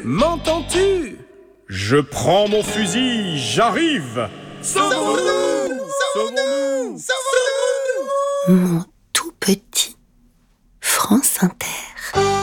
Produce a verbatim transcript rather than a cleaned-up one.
M'entends-tu? Je prends mon fusil, j'arrive. Sauvons-nous! Sauvons-nous! Sauvons-nous! Mon tout petit France Inter.